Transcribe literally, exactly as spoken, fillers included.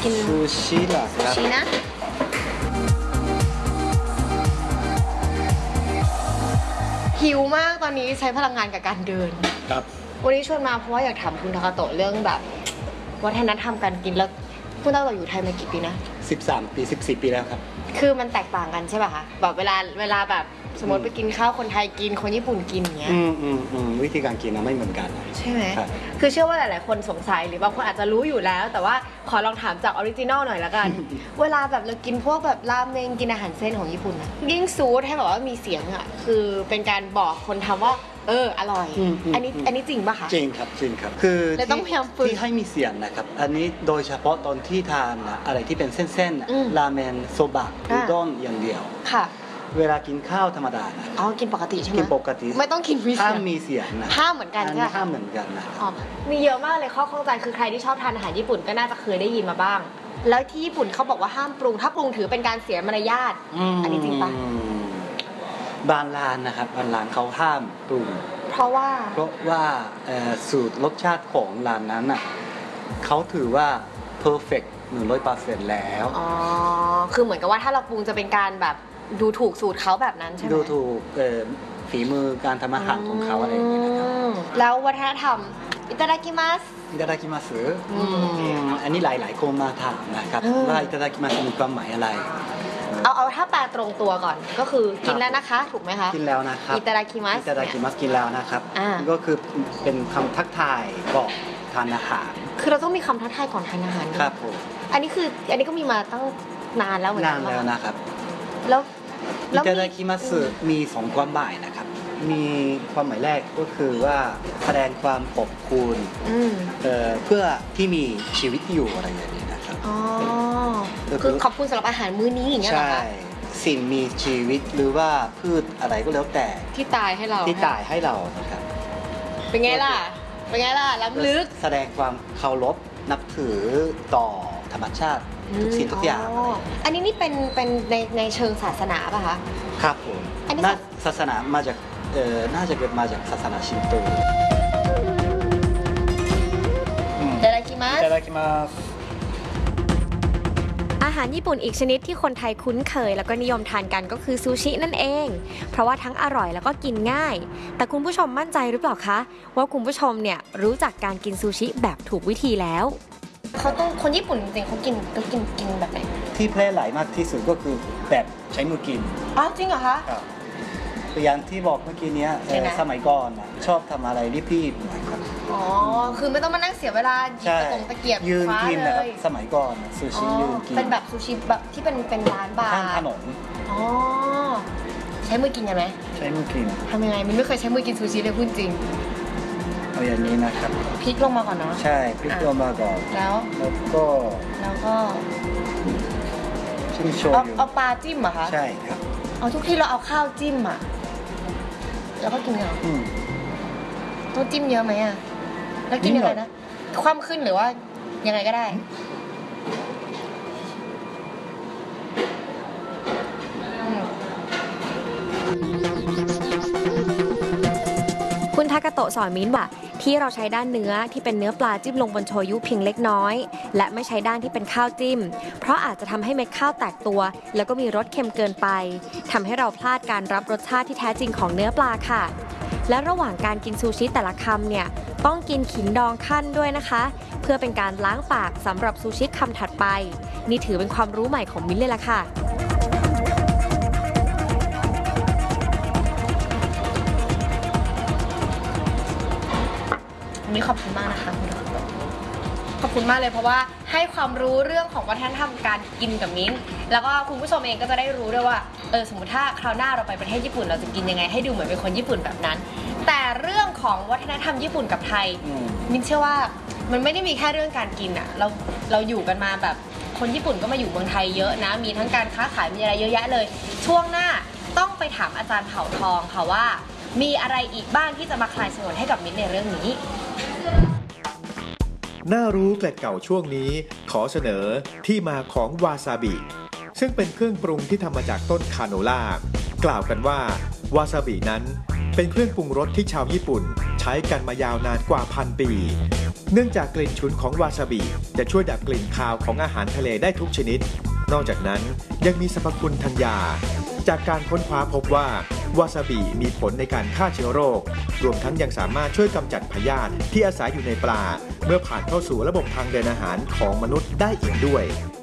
กินซูชิเหรอคซูรับชินะหิวมากตอนนี้ใช้พลังงานกับการเดินครับวันนี้ชวนมาเพราะว่าอยากถามคุณทากาโตะเรื่องแบบวัฒนธรรมการกินแล้วคุณทากาโตะอยู่ไทยมากี่ปีนะสิบสามปีสิบสี่ปีแล้วครับคือมันแตกต่างกันใช่ป่ะคะแบบเวลาเวลาแบบสมมติไปกินข้าวคนไทยกินคนญี่ปุ่นกินอย่างเงี้ยอืมอืมอืมวิธีการกินนะไม่เหมือนกันใช่ไหมคือเชื่อว่าหลายๆคนสงสัยหรือบางคนอาจจะรู้อยู่แล้วแต่ว่าขอลองถามจากออริจินอลหน่อยละกัน เวลาแบบเรากินพวกแบบราเมงกินอาหารเส้นของญี่ปุ่นนะยิ่งซูดให้แบบว่ามีเสียงอ่ะคือเป็นการบอกคนทำว่าเอออร่อยอันนี้อันนี้จริงป่ะคะจริงครับจริงครับคือเลยต้องพยายามฝึกที่ให้มีเสียงนะครับอันนี้โดยเฉพาะตอนที่ทานอะไรที่เป็นเส้นๆราเมนโซบะอุด้งอย่างเดียวค่ะเวลากินข้าวธรรมดาอ๋อกินปกติใช่ไหมกินปกติไม่ต้องกินมีเสียงห้ามมีเสียงนะห้ามเหมือนกันใช่ไหมห้ามเหมือนกันนะอ๋อมีเยอะมากเลยข้อข้องใจคือใครที่ชอบทานอาหารญี่ปุ่นก็น่าจะเคยได้ยินมาบ้างแล้วที่ญี่ปุ่นเขาบอกว่าห้ามปรุงถ้าปรุงถือเป็นการเสียมารยาทอันนี้จริงปะบางร้านนะครับบางร้านเขาห้ามปรุงเพราะว่าเพราะว่าสูตรรสชาติของร้านนั้นอ่ะเขาถือว่า perfect หนึ่งร้อยเปอร์เซ็นต์แล้วอ๋อคือเหมือนกับว่าถ้าเราปรุงจะเป็นการแบบดูถูกสูตรเขาแบบนั้นใช่ไหมดูถูกฝีมือการทำอาหารของเขาอะไรอย่างเงี้ยนะครับแล้ววัฒนธรรมอิตาดากิมัสอิตาดากิมัสอันนี้หลายๆคนมาถามนะครับว่าอิตาดากิมัสมีความหมายอะไรเอาเอาถ้าแปลตรงตัวก่อนก็คือกินแล้วนะคะถูกไหมคะกินแล้วนะครับอิตาดากิมัสอิตาดากิมัสกินแล้วนะครับก็คือเป็นคำทักทายก่อนทานอาหารคือเราต้องมีคำทักทายก่อนทานอาหารครับผมอันนี้คืออันนี้ก็มีมาตั้งนานแล้วเหมือนกันนานแล้วนะครับแล้วอิตาดากิมัสมีสองความหมายนะครับมีความหมายแรกก็คือว่าแสดงความขอบคุณเพื่อที่มีชีวิตอยู่อะไรอย่างนี้นะครับอ๋อคือขอบคุณสำหรับอาหารมื้อนี้อย่างเงี้ยเหรอคะสิ่งมีชีวิตหรือว่าพืชอะไรก็แล้วแต่ที่ตายให้เราที่ตายให้เรานะครับเป็นไงล่ะเป็นไงล่ะล้ำลึกแสดงความเคารพนับถือต่อธรรมชาติทุกสิ่งทุกอย่างอันนี้นี่เป็นเป็นในในเชิงศาสนาป่ะคะครับผมศาสนามาจากเอ่อน่าจะเกิดมาจากศาสนาชินโตいただきますいただきますอาหารญี่ปุ่นอีกชนิดที่คนไทยคุ้นเคยแล้วก็นิยมทานกันก็คือซูชินั่นเองเพราะว่าทั้งอร่อยแล้วก็กินง่ายแต่คุณผู้ชมมั่นใจหรือเปล่าคะว่าคุณผู้ชมเนี่ยรู้จักการกินซูชิแบบถูกวิธีแล้วเขาต้องคนญี่ปุ่นจริงๆเขากินต้องกินกินแบบไหนที่แพร่หลายมากที่สุดก็คือแบบใช้มือกินอ๋อจริงเหรอคะอย่างที่บอกเมื่อกี้นี้สมัยก่อนชอบทำอะไรรีบๆนะครับอ๋อคือไม่ต้องมานั่งเสียเวลาหยิบตะกงตะเกียบยืนกินนะครับสมัยก่อนซูชิยืนกินเป็นแบบซูชิแบบที่เป็นเป็นร้านบาร์ข้างถนนอ๋อใช้มือกินกันไหมใช้มือกินทำยังไงมันไม่เคยใช้มือกินซูชิเลยพูดจริงเอาอย่างนี้นะครับพลิกลงมาก่อนเนาะใช่พลิกลงมาก่อนแล้วแล้วก็แล้วก็จิ้มโชยุเอาปลาจิ้มเหรอคะใช่ครับเอาทุกที่เราเอาข้าวจิ้มอ่ะแล้วก็กินเหรอต้องจิ้มเยอะไหมอ่ะแล้วกินยังไงนะคว่ำขึ้นหรือว่ายังไงก็ได้คุณทากาโตะสอนมิ้นว่าที่เราใช้ด้านเนื้อที่เป็นเนื้อปลาจิ้มลงบนโชยุเพียงเล็กน้อยและไม่ใช้ด้านที่เป็นข้าวจิ้มเพราะอาจจะทำให้เม็ดข้าวแตกตัวแล้วก็มีรสเค็มเกินไปทำให้เราพลาดการรับรสชาติที่แท้จริงของเนื้อปลาค่ะและระหว่างการกินซูชิแต่ละคำเนี่ยต้องกินขิงดองคั่นด้วยนะคะเพื่อเป็นการล้างปากสำหรับซูชิคำถัดไปนี่ถือเป็นความรู้ใหม่ของมิ้นเลยล่ะค่ะวันนี้ขอบคุณมากนะคะคุณขอบคุณมากเลยเพราะว่าให้ความรู้เรื่องของวัฒนธรรมการกินกับมิ้นแล้วก็คุณผู้ชมเองก็จะได้รู้ด้วยว่าเออสมมติถ้าคราวหน้าเราไปประเทศญี่ปุ่นเราจะกินยังไงให้ดูเหมือนเป็นคนญี่ปุ่นแบบนั้นแต่เรื่องของวัฒนธรรมญี่ปุ่นกับไทยมิ้นเชื่อว่ามันไม่ได้มีแค่เรื่องการกินอะเราเราอยู่กันมาแบบคนญี่ปุ่นก็มาอยู่เมืองไทยเยอะนะมีทั้งการค้าขายมีอะไรเยอะแยะเลยช่วงหน้าต้องไปถามอาจารย์เผ่าทองค่ะว่ามีอะไรอีกบ้างที่จะมาคลายฉงนให้กับมิ้นในเรื่องนี้น่ารู้เกล็ดเก่าช่วงนี้ขอเสนอที่มาของวาซาบิซึ่งเป็นเครื่องปรุงที่ทำมาจากต้นคาโนล่ากล่าวกันว่าวาซาบินั้นเป็นเครื่องปรุงรสที่ชาวญี่ปุ่นใช้กันมายาวนานกว่าพันปี เนื่องจากกลิ่นฉุนของวาซาบิจะช่วยดับกลิ่นคาวของอาหารทะเลได้ทุกชนิด นอกจากนั้นยังมีสรรพคุณทางยาจากการค้นคว้าพบว่าวาซาบิมีผลในการฆ่าเชื้อโรครวมทั้งยังสามารถช่วยกำจัดพยาธิที่อาศัยอยู่ในปลาเมื่อผ่านเข้าสู่ระบบทางเดินอาหารของมนุษย์ได้อีกด้วย